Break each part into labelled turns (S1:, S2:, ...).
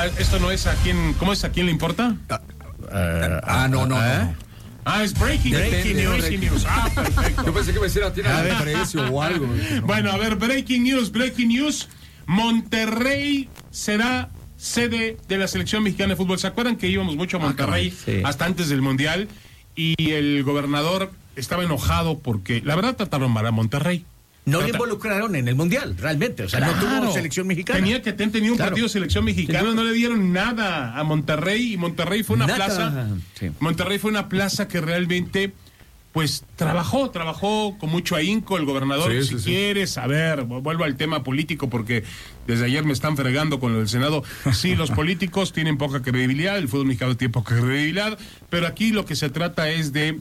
S1: esto no es a quién, ¿cómo es a quién le importa?
S2: No.
S1: Es breaking news. Perfecto.
S2: Yo pensé que me decía tiene de precio o algo.
S1: Bueno, a ver, breaking news. Monterrey será sede de la selección mexicana de fútbol. ¿Se acuerdan que íbamos mucho a Monterrey hasta antes del Mundial? Y el gobernador estaba enojado porque, la verdad, trataron mal a Monterrey.
S3: No le involucraron en el Mundial, realmente. O sea, no tuvo selección mexicana.
S1: Tenía un partido de selección mexicana, no le dieron nada a Monterrey, y Monterrey fue una plaza. Sí. Monterrey fue una plaza que realmente, pues, trabajó con mucho ahínco el gobernador. Si quieres saber, vuelvo al tema político, porque desde ayer me están fregando con lo del Senado. Sí, los políticos tienen poca credibilidad, el fútbol mexicano tiene poca credibilidad, pero aquí lo que se trata es de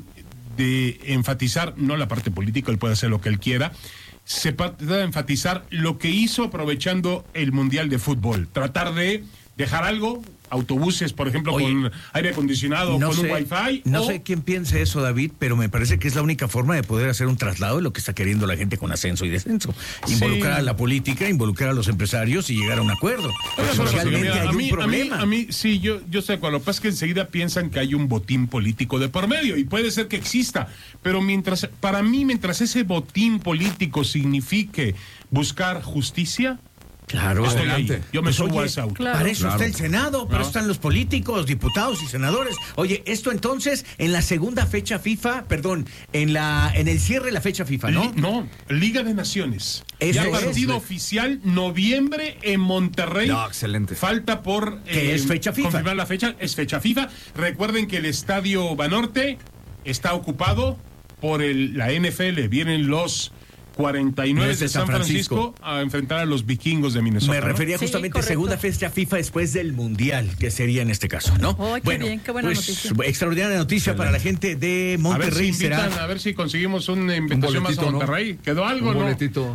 S1: enfatizar, no la parte política, él puede hacer lo que él quiera. Se trata de enfatizar lo que hizo aprovechando el Mundial de Fútbol. Tratar de dejar algo, autobuses, por ejemplo, con aire acondicionado, con un wifi.
S3: No sé quién piense eso, David, pero me parece que es la única forma de poder hacer un traslado de lo que está queriendo la gente con ascenso y descenso. Involucrar a la política, involucrar a los empresarios y llegar a un acuerdo. Socialmente hay un problema.
S1: A mí, sí, yo sé, lo que pasa es que enseguida piensan que hay un botín político de por medio, y puede ser que exista, pero mientras ese botín político signifique buscar justicia,
S3: claro,
S1: adelante. Yo me subo a esa auto.
S3: Para eso está el Senado, para eso están los políticos, diputados y senadores. Oye, esto entonces en la segunda fecha FIFA, en el cierre de la fecha FIFA, ¿no?
S1: No, Liga de Naciones. Ya partido oficial, noviembre en Monterrey.
S2: No, excelente.
S1: Falta por
S3: es fecha FIFA.
S1: Confirmar la fecha, es fecha FIFA. Recuerden que el Estadio Banorte está ocupado por la NFL. Vienen los 49 de San Francisco a enfrentar a los vikingos de Minnesota.
S3: Me refería justamente a segunda fecha FIFA después del Mundial, que sería en este caso, ¿no?
S4: Qué bien, qué buena noticia.
S3: Extraordinaria noticia para la gente de Monterrey.
S1: A ver si conseguimos una invitación más a Monterrey. ¿No? ¿Quedó algo,
S2: un boletito?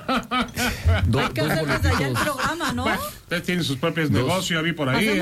S4: Hay que hacer desde allá el programa, ¿no?
S1: Ustedes tienen sus propios negocios, vi por ahí.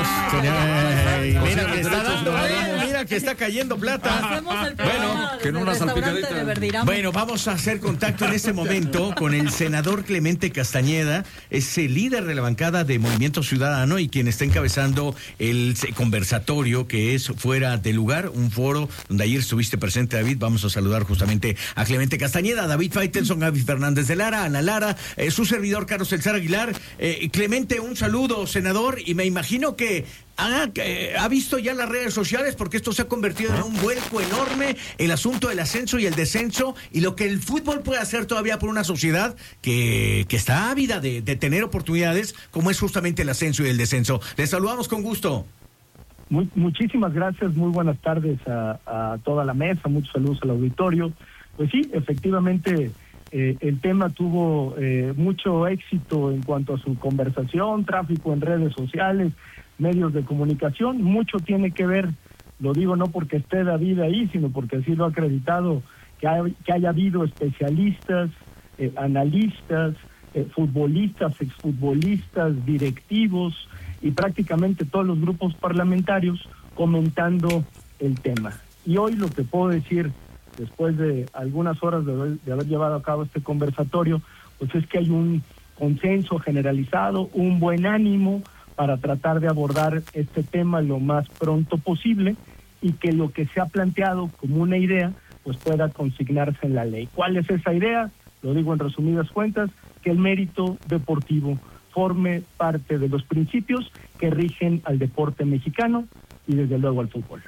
S3: Mira que está cayendo plata.
S4: Hacemos el programa
S2: que no una salpicadita.
S3: Bueno, vamos a hacer contacto en este momento con el senador Clemente Castañeda, es el líder de la bancada de Movimiento Ciudadano y quien está encabezando el conversatorio que es Fuera de Lugar, un foro donde ayer estuviste presente, David. Vamos a saludar justamente a Clemente Castañeda, David Faitelson, Gaby Fernández de Lara, Ana Lara, su servidor Carlos Elzar Aguilar. Clemente, un saludo, senador, y me imagino que ha visto ya las redes sociales, porque esto se ha convertido en un vuelco enorme, el asunto del ascenso y el descenso, y lo que el fútbol puede hacer todavía por una sociedad que está ávida de tener oportunidades, como es justamente el ascenso y el descenso. Les saludamos con gusto.
S5: Muchísimas gracias, muy buenas tardes a toda la mesa, muchos saludos al auditorio. Pues sí, efectivamente, el tema tuvo mucho éxito en cuanto a su conversación, tráfico en redes sociales, medios de comunicación. Mucho tiene que ver, lo digo no porque esté David ahí, sino porque así lo ha acreditado, que haya habido especialistas, analistas, futbolistas, exfutbolistas, directivos y prácticamente todos los grupos parlamentarios comentando el tema. Y hoy lo que puedo decir, después de algunas horas de haber llevado a cabo este conversatorio, pues es que hay un consenso generalizado, un buen ánimo para tratar de abordar este tema lo más pronto posible, y que lo que se ha planteado como una idea pues pueda consignarse en la ley. ¿Cuál es esa idea? Lo digo en resumidas cuentas, que el mérito deportivo forme parte de los principios que rigen al deporte mexicano y desde luego al fútbol.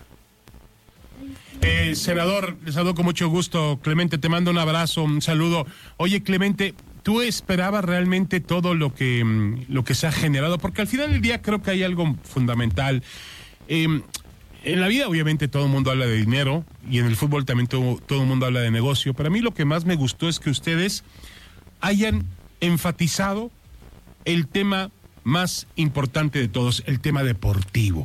S1: Senador, les saludo con mucho gusto. Clemente, te mando un abrazo, un saludo. Oye, Clemente, ¿tú esperabas realmente todo lo que se ha generado? Porque al final del día creo que hay algo fundamental. En la vida obviamente todo el mundo habla de dinero, y en el fútbol también todo el mundo habla de negocio, pero a mí lo que más me gustó es que ustedes hayan enfatizado el tema más importante de todos, el tema deportivo.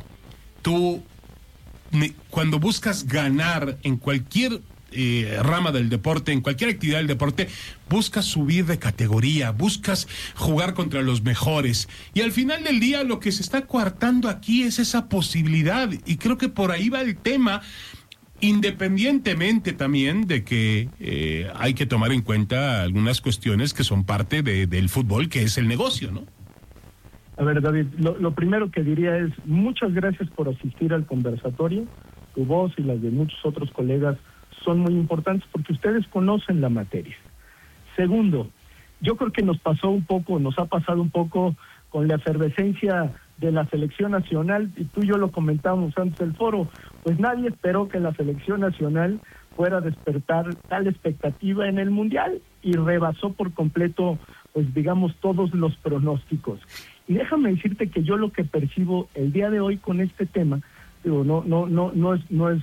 S1: Cuando buscas ganar en cualquier rama del deporte, en cualquier actividad del deporte, buscas subir de categoría, buscas jugar contra los mejores, y al final del día lo que se está coartando aquí es esa posibilidad, y creo que por ahí va el tema, independientemente también de que hay que tomar en cuenta algunas cuestiones que son parte del fútbol, que es el negocio, ¿no?
S5: A ver, David, lo primero que diría es muchas gracias por asistir al conversatorio. Tu voz y las de muchos otros colegas son muy importantes porque ustedes conocen la materia. Segundo, yo creo que nos ha pasado un poco con la efervescencia de la selección nacional, y tú y yo lo comentábamos antes del foro, pues nadie esperó que la selección nacional fuera a despertar tal expectativa en el Mundial y rebasó por completo, pues digamos, todos los pronósticos. Y déjame decirte que yo lo que percibo el día de hoy con este tema, digo, no es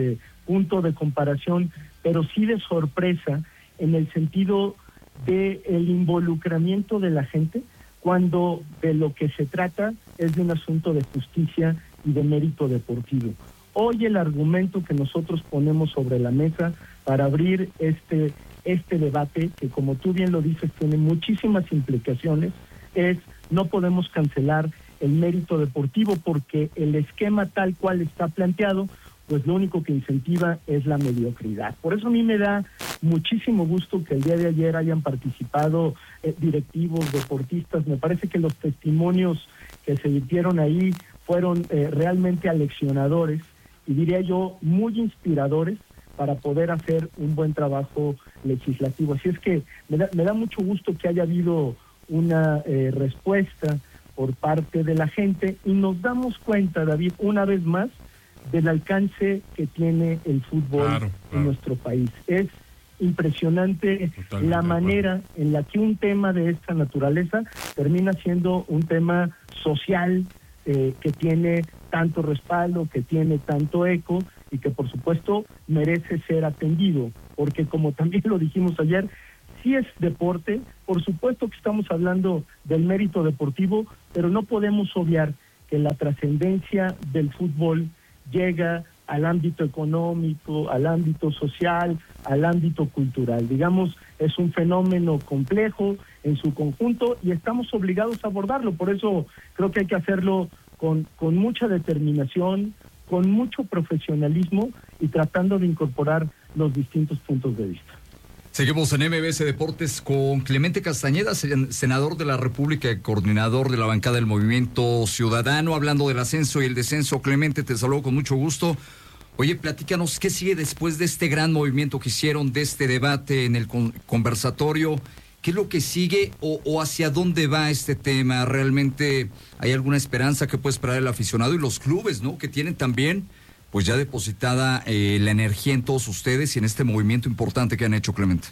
S5: punto de comparación, pero sí de sorpresa en el sentido de el involucramiento de la gente, cuando de lo que se trata es de un asunto de justicia y de mérito deportivo. Hoy el argumento que nosotros ponemos sobre la mesa para abrir este debate, que como tú bien lo dices, tiene muchísimas implicaciones, es no podemos cancelar el mérito deportivo porque el esquema tal cual está planteado, pues lo único que incentiva es la mediocridad. Por eso a mí me da muchísimo gusto que el día de ayer hayan participado directivos, deportistas. Me parece que los testimonios que se emitieron ahí fueron realmente aleccionadores y diría yo muy inspiradores para poder hacer un buen trabajo legislativo. Así es que me da mucho gusto que haya habido una respuesta por parte de la gente y nos damos cuenta, David, una vez más, del alcance que tiene el fútbol en nuestro país. Es impresionante la manera en la que un tema de esta naturaleza termina siendo un tema social que tiene tanto respaldo, que tiene tanto eco y que por supuesto merece ser atendido, porque como también lo dijimos ayer, sí es deporte, por supuesto que estamos hablando del mérito deportivo, pero no podemos obviar que la trascendencia del fútbol llega al ámbito económico, al ámbito social, al ámbito cultural. Digamos, es un fenómeno complejo en su conjunto y estamos obligados a abordarlo. Por eso creo que hay que hacerlo con mucha determinación, con mucho profesionalismo y tratando de incorporar los distintos puntos de vista.
S2: Seguimos en MBS Deportes con Clemente Castañeda, senador de la República y coordinador de la bancada del Movimiento Ciudadano, hablando del ascenso y el descenso. Clemente, te saludo con mucho gusto. Oye, platícanos, ¿qué sigue después de este gran movimiento que hicieron, de este debate en el conversatorio? ¿Qué es lo que sigue o hacia dónde va este tema? ¿Realmente hay alguna esperanza que puede esperar el aficionado y los clubes, ¿no? Que tienen también pues ya depositada la energía en todos ustedes y en este movimiento importante que han hecho, Clemente.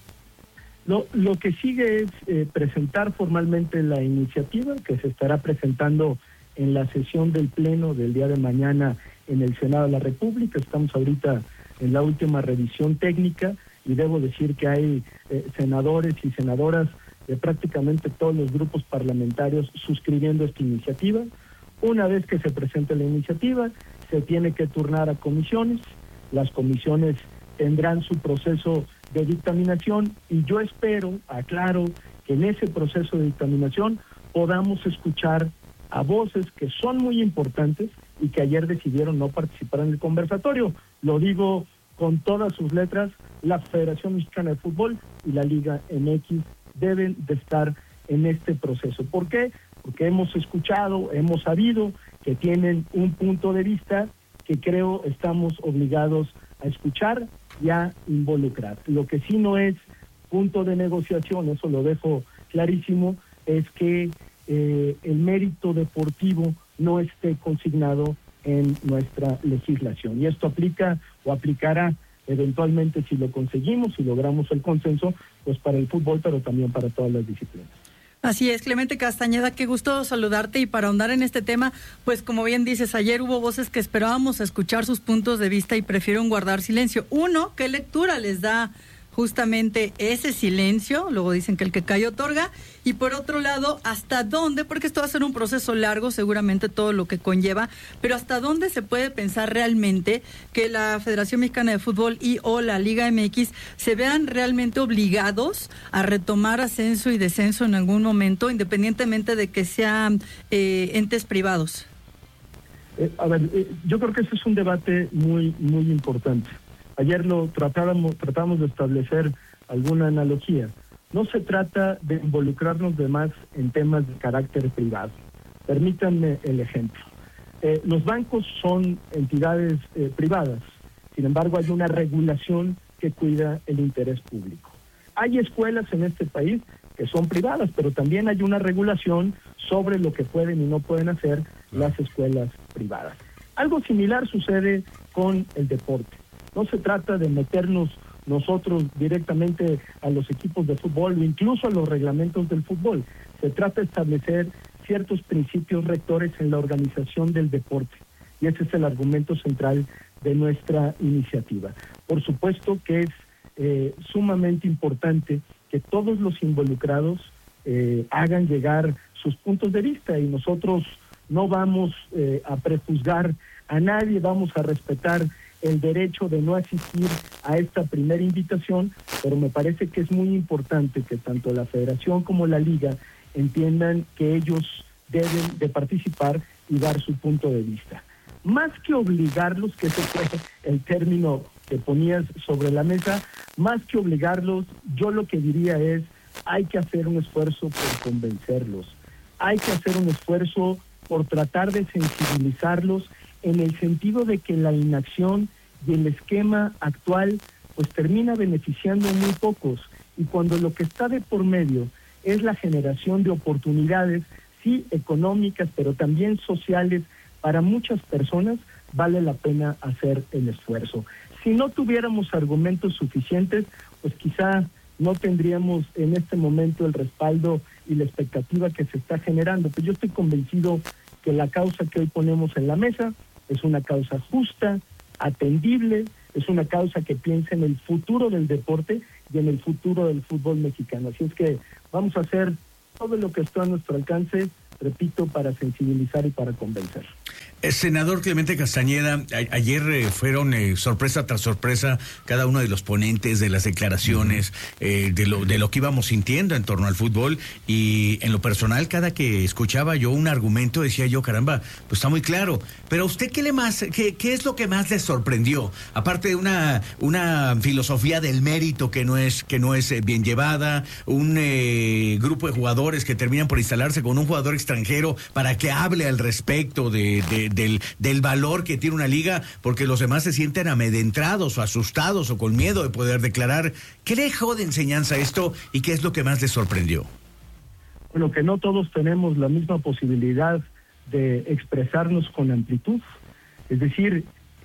S5: Lo que sigue es presentar formalmente la iniciativa que se estará presentando en la sesión del Pleno del día de mañana en el Senado de la República. Estamos ahorita en la última revisión técnica y debo decir que hay senadores y senadoras de prácticamente todos los grupos parlamentarios suscribiendo esta iniciativa. Una vez que se presente la iniciativa, se tiene que turnar a comisiones, las comisiones tendrán su proceso de dictaminación y yo espero, aclaro, que en ese proceso de dictaminación podamos escuchar a voces que son muy importantes y que ayer decidieron no participar en el conversatorio. Lo digo con todas sus letras, la Federación Mexicana de Fútbol y la Liga MX deben de estar en este proceso. ¿Por qué? Porque hemos escuchado, hemos sabido que tienen un punto de vista que creo estamos obligados a escuchar y a involucrar. Lo que sí no es punto de negociación, eso lo dejo clarísimo, es que el mérito deportivo no esté consignado en nuestra legislación. Y esto aplica o aplicará eventualmente si lo conseguimos, si logramos el consenso, pues para el fútbol, pero también para todas las disciplinas.
S4: Así es, Clemente Castañeda, qué gusto saludarte y para ahondar en este tema, pues como bien dices, ayer hubo voces que esperábamos escuchar sus puntos de vista y prefirieron guardar silencio. Uno, ¿qué lectura les da justamente ese silencio? Luego dicen que el que calla otorga. Y por otro lado, ¿hasta dónde? Porque esto va a ser un proceso largo, seguramente todo lo que conlleva, pero ¿hasta dónde se puede pensar realmente que la Federación Mexicana de Fútbol y o la Liga MX se vean realmente obligados a retomar ascenso y descenso en algún momento, independientemente de que sean entes privados?
S5: Yo creo que ese es un debate muy, muy importante. Ayer tratamos de establecer alguna analogía. No se trata de involucrarnos de más en temas de carácter privado. Permítanme el ejemplo. Los bancos son entidades privadas, sin embargo hay una regulación que cuida el interés público. Hay escuelas en este país que son privadas, pero también hay una regulación sobre lo que pueden y no pueden hacer las escuelas privadas. Algo similar sucede con el deporte. No se trata de meternos nosotros directamente a los equipos de fútbol o incluso a los reglamentos del fútbol. Se trata de establecer ciertos principios rectores en la organización del deporte. Y ese es el argumento central de nuestra iniciativa. Por supuesto que es sumamente importante que todos los involucrados hagan llegar sus puntos de vista y nosotros no vamos a prejuzgar a nadie, vamos a respetar el derecho de no asistir a esta primera invitación, pero me parece que es muy importante que tanto la Federación como la Liga entiendan que ellos deben de participar y dar su punto de vista. Más que obligarlos, que ese fue el término que ponías sobre la mesa, más que obligarlos, yo lo que diría es, hay que hacer un esfuerzo por convencerlos, hay que hacer un esfuerzo por tratar de sensibilizarlos en el sentido de que la inacción y el esquema actual pues termina beneficiando a muy pocos, y cuando lo que está de por medio es la generación de oportunidades, sí económicas, pero también sociales para muchas personas, vale la pena hacer el esfuerzo. Si no tuviéramos argumentos suficientes, pues quizá no tendríamos en este momento el respaldo y la expectativa que se está generando. Pero yo estoy convencido que la causa que hoy ponemos en la mesa es una causa justa, atendible, es una causa que piensa en el futuro del deporte y en el futuro del fútbol mexicano. Así es que vamos a hacer todo lo que está a nuestro alcance, repito, para sensibilizar y para convencer.
S3: Senador Clemente Castañeda, ayer fueron sorpresa tras sorpresa cada uno de los ponentes de las declaraciones, de lo que íbamos sintiendo en torno al fútbol, y en lo personal, cada que escuchaba yo un argumento decía yo, caramba, pues está muy claro. Pero a usted, ¿qué es lo que más le sorprendió? Aparte de una filosofía del mérito que no es bien llevada, un grupo de jugadores que terminan por instalarse con un jugador extranjero para que hable al respecto del valor que tiene una liga, porque los demás se sienten amedrentados o asustados o con miedo de poder declarar. ¿Qué le dejó de enseñanza esto y qué es lo que más les sorprendió?
S5: Bueno, que no todos tenemos la misma posibilidad de expresarnos con amplitud. Es decir,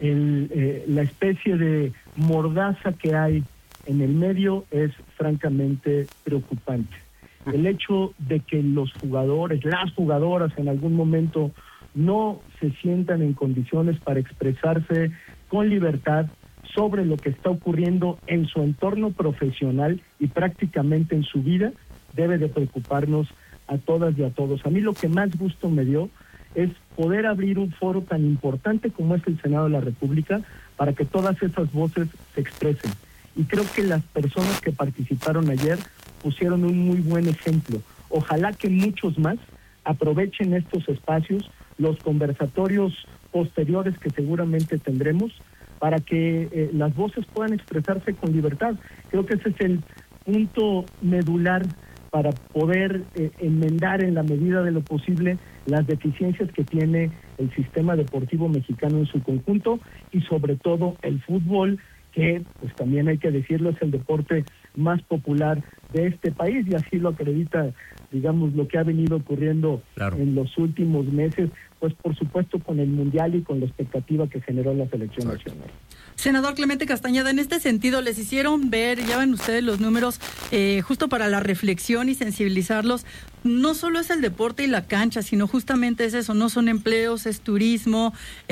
S5: la especie de mordaza que hay en el medio es francamente preocupante. El hecho de que los jugadores, las jugadoras en algún momento no se sientan en condiciones para expresarse con libertad sobre lo que está ocurriendo en su entorno profesional y prácticamente en su vida, debe de preocuparnos a todas y a todos. A mí lo que más gusto me dio es poder abrir un foro tan importante como es el Senado de la República para que todas esas voces se expresen. Y creo que las personas que participaron ayer pusieron un muy buen ejemplo. Ojalá que muchos más aprovechen estos espacios, los conversatorios posteriores que seguramente tendremos, para que las voces puedan expresarse con libertad. Creo que ese es el punto medular para poder enmendar en la medida de lo posible las deficiencias que tiene el sistema deportivo mexicano en su conjunto y sobre todo el fútbol, que pues también hay que decirlo, es el deporte más popular de este país, y así lo acredita, digamos, lo que ha venido ocurriendo en los últimos meses, pues por supuesto con el Mundial y con la expectativa que generó la selección nacional.
S4: Senador Clemente Castañeda, en este sentido, les hicieron ver, ya ven ustedes los números, justo para la reflexión y sensibilizarlos. No solo es el deporte y la cancha, sino justamente es eso, no son empleos, es turismo,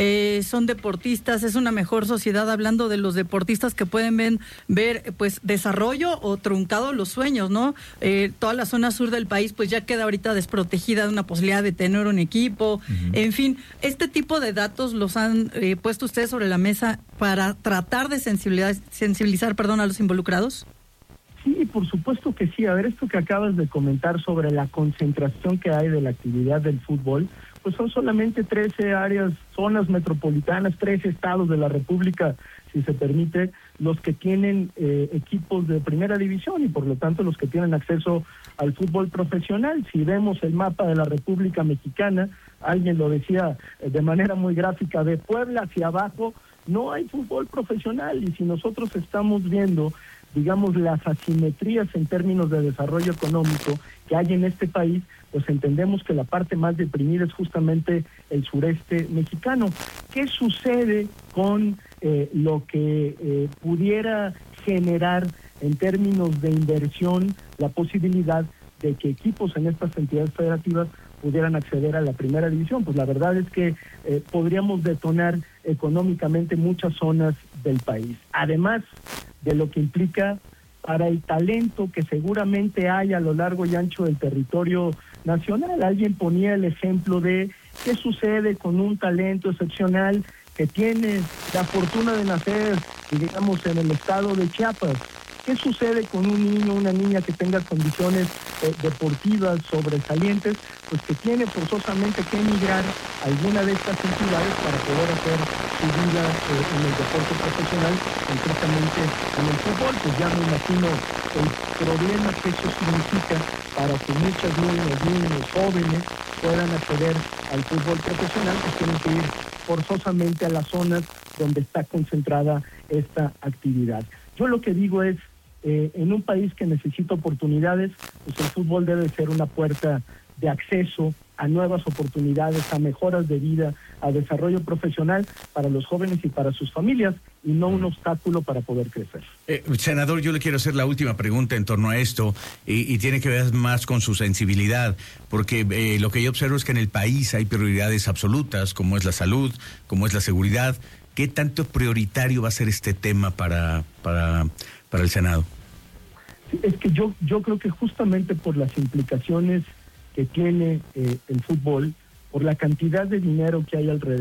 S4: son deportistas, es una mejor sociedad, hablando de los deportistas que pueden ver pues desarrollo o truncado los sueños, ¿no? Toda la zona sur del país pues ya queda ahorita desprotegida de una posibilidad de tener un equipo. En fin, este tipo de datos los han puesto ustedes sobre la mesa para tratar de sensibilizar a los involucrados.
S5: Sí, por supuesto que sí. A ver, esto que acabas de comentar sobre la concentración que hay de la actividad del fútbol, pues son solamente 13 áreas, zonas metropolitanas, 13 estados de la República, si se permite, los que tienen equipos de primera división y por lo tanto los que tienen acceso al fútbol profesional. Si vemos el mapa de la República Mexicana, alguien lo decía de manera muy gráfica, de Puebla hacia abajo no hay fútbol profesional, y si nosotros estamos viendo, digamos, las asimetrías en términos de desarrollo económico que hay en este país, pues entendemos que la parte más deprimida es justamente el sureste mexicano. ¿Qué sucede con lo que pudiera generar en términos de inversión la posibilidad de que equipos en estas entidades federativas pudieran acceder a la primera división? Pues la verdad es que podríamos detonar económicamente muchas zonas del país, además de lo que implica para el talento que seguramente hay a lo largo y ancho del territorio nacional. Alguien ponía el ejemplo de qué sucede con un talento excepcional que tiene la fortuna de nacer, digamos, en el estado de Chiapas. ¿Qué sucede con un niño, una niña que tenga condiciones deportivas sobresalientes? Pues que tiene forzosamente que emigrar a alguna de estas entidades para poder hacer su vida en el deporte profesional, concretamente en el fútbol. Pues ya me imagino el problema que eso significa para que muchas niños jóvenes puedan acceder al fútbol profesional, pues tienen que ir forzosamente a las zonas donde está concentrada esta actividad. Yo lo que digo es, en un país que necesita oportunidades, pues el fútbol debe ser una puerta de acceso a nuevas oportunidades, a mejoras de vida, a desarrollo profesional para los jóvenes y para sus familias, y no un obstáculo para poder crecer.
S3: Senador, yo le quiero hacer la última pregunta en torno a esto, y tiene que ver más con su sensibilidad, porque lo que yo observo es que en el país hay prioridades absolutas, como es la salud, como es la seguridad. ¿Qué tanto prioritario va a ser este tema para el Senado?
S5: Es que yo creo que justamente por las implicaciones que tiene el fútbol, por la cantidad de dinero que hay alrededor,